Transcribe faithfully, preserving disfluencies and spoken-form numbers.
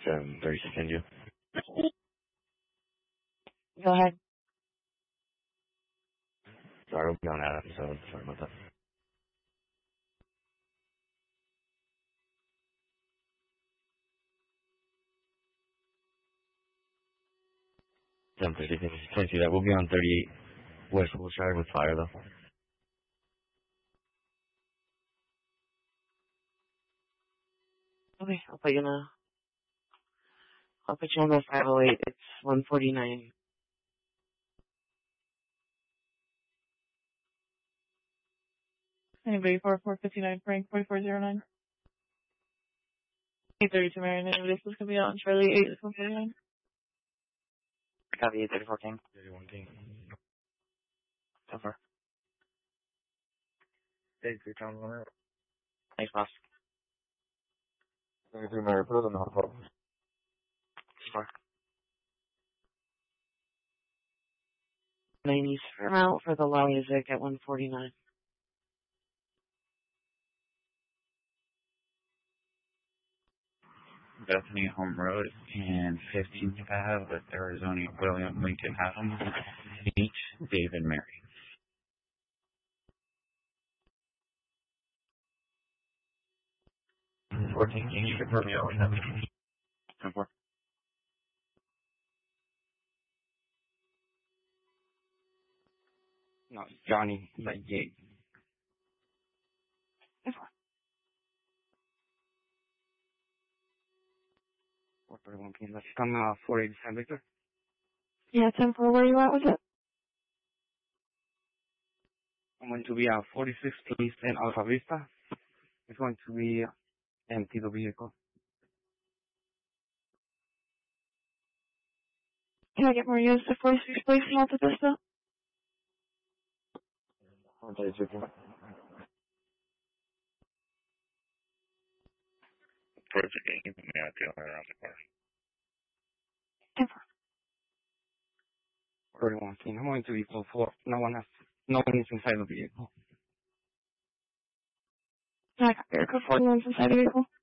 seven thirty second you. Go ahead. Sorry, we'll be on that episode. Sorry about that. seven thirty, can't see that. We'll be on thirty-eight West Wilshire with fire, though. Okay, I'll put you on a, I'll put you on the five oh eight. It's one forty-nine. Anybody for four fifty-nine Frank forty-four oh nine? eight thirty-two Marion. This is going to be on Charlie eight one forty-nine. Copy eight thirty-four King. thirty-one King. So far. thirty-three Town Runner. Thanks, boss. thirty-three Mary, put it on the hot photo. So far. nineties firm out for the low music at one forty-nine. Bethany Home Road and fifteenth Ave with Arizona William Lincoln Adams, H. David Mary. fourteen King, you can put me on that. ten four. No, Johnny, like Jake. ten four. four thirty-one King, let's come uh, four eighty-seven Victor. Yeah, ten four, where you at with it? I'm going to be at forty-six East and Alta Vista. It's going to be empty the vehicle. Can I get more used to forty-six place in Alta Vista? Okay, chicken. Project eight, yeah, dealing around the car. ten four. thirty-one King, I'm going to vehicle four. No one has, no one is inside the vehicle. Yeah, I got Erica forty-one's inside the vehicle.